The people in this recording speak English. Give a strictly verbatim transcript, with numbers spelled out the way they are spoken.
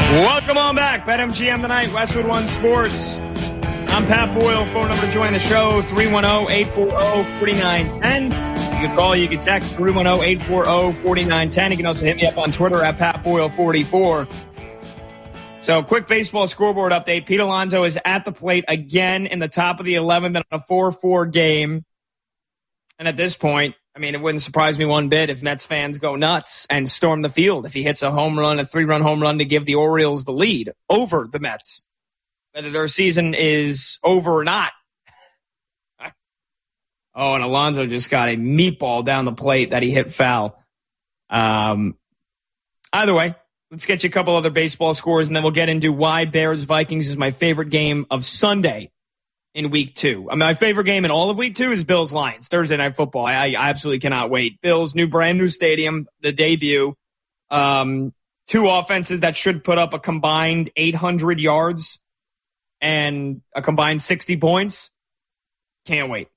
Welcome on back. BetMGM tonight, Westwood One Sports. I'm Pat Boyle. Phone number to join the show, three one zero, eight four zero, four nine one zero. You can call, you can text, three one zero, eight four zero, four nine one zero. You can also hit me up on Twitter at Pat Boyle forty-four. So, quick baseball scoreboard update. Pete Alonso is at the plate again in the top of the eleventh in a four four game. And at this point, I mean, it wouldn't surprise me one bit if Mets fans go nuts and storm the field if he hits a home run, a three-run home run to give the Orioles the lead over the Mets. Whether their season is over or not. Oh, and Alonso just got a meatball down the plate that he hit foul. Um, either way, let's get you a couple other baseball scores, and then we'll get into why Bears-Vikings is my favorite game of Sunday in week two. I mean, my favorite game in all of week two is Bills-Lions, Thursday Night Football. I, I absolutely cannot wait. Bills, new brand new stadium, the debut. Um, two offenses that should put up a combined eight hundred yards and a combined sixty points. Can't wait.